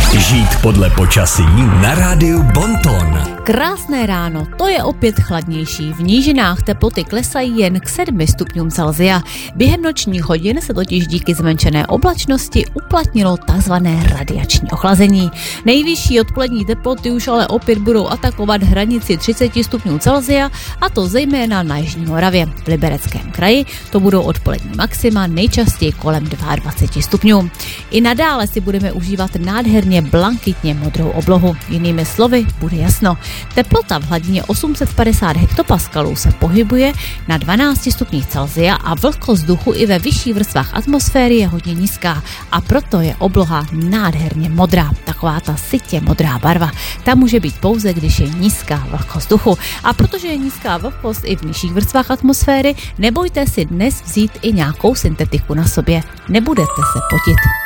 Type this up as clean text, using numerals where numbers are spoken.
Žít podle počasí na rádiu Bonton. Krásné ráno, to je opět chladnější. V nížinách teploty klesají jen k 7 stupňům Celsia. Během nočních hodin se totiž díky zmenšené oblačnosti uplatnilo takzvané radiační ochlazení. Nejvyšší odpolední teploty už ale opět budou atakovat hranici 30 stupňů Celsia, a to zejména na Jižní Moravě. V Libereckém kraji to budou odpolední maxima nejčastěji kolem 22 stupňů. I nadále si budeme užívat nádherně blankitně modrou oblohu. Jinými slovy, bude jasno. Teplota v hladině 850 hektopaskalů se pohybuje na 12 stupních Celsia a vlhkost vzduchu i ve vyšších vrstvách atmosféry je hodně nízká a proto je obloha nádherně modrá. Taková ta sytě modrá barva. Ta může být pouze, když je nízká vlhkost vzduchu. A protože je nízká vlhkost i v nižších vrstvách atmosféry, nebojte si dnes vzít i nějakou syntetiku na sobě. Nebudete se potit.